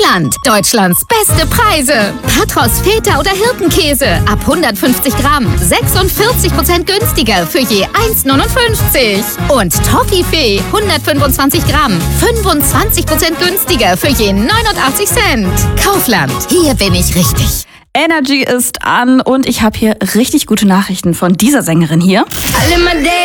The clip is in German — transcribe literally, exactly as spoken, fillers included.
Kaufland. Deutschlands beste Preise. Patros, Feta oder Hirtenkäse ab hundertfünfzig Gramm. sechsundvierzig Prozent günstiger für je eins neunundfünfzig. Und Toffifee hundertfünfundzwanzig Gramm. fünfundzwanzig Prozent günstiger für je neunundachtzig Cent. Kaufland. Hier bin ich richtig. Energy ist an und ich habe hier richtig gute Nachrichten von dieser Sängerin hier.